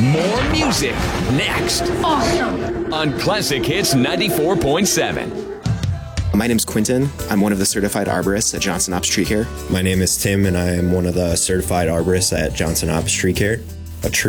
More music next. Awesome. On Classic Hits 94.7. My name's Quentin. I'm one of the certified arborists at Johnson Ops Tree Care. My name is Tim, and I am one of the certified arborists at Johnson Ops Tree Care. A tree